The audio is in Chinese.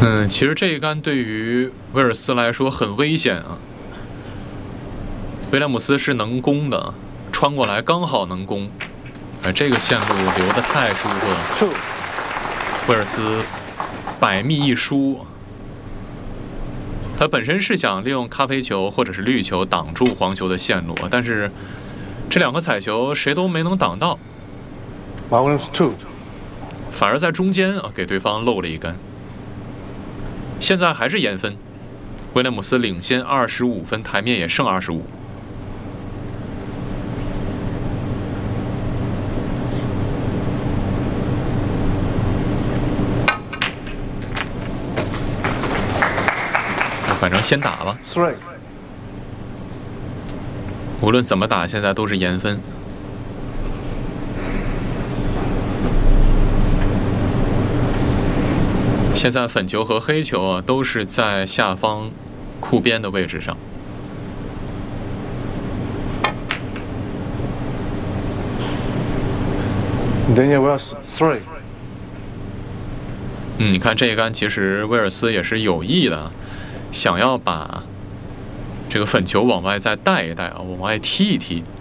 其实这一杆对于威尔斯来说很危险啊。威廉姆斯是能攻的，穿过来刚好能攻，这个线路留得太舒服了。威尔斯百密一疏，他本身是想利用咖啡球或者是绿球挡住黄球的线路，但是这两个彩球谁都没能挡到，反而在中间给对方漏了一杆。现在还是延分，威廉姆斯领先25分，台面也剩25。反正先打吧，无论怎么打，现在都是延分。现在粉球和黑球都是在下方库边的位置上。你看这一杆，其实威尔斯也是有意的，想要把这个粉球往外再带一带往外踢一踢。